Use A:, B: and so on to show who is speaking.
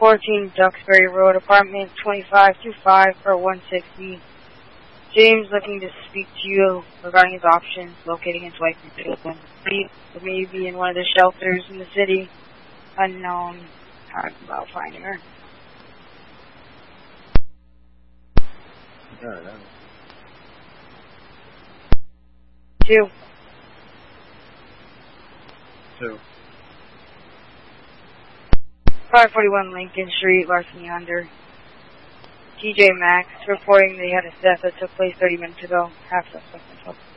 A: 14 Duxbury Road, apartment 2525 or 160. James looking to speak to you regarding his options locating his wife and children. Maybe in one of the shelters in the city. Unknown. How about finding her?
B: Yeah,
A: 2. 541 Lincoln Street, Larceny Under. TJ Maxx reporting they had a theft that took place 30 minutes ago. Half suspect.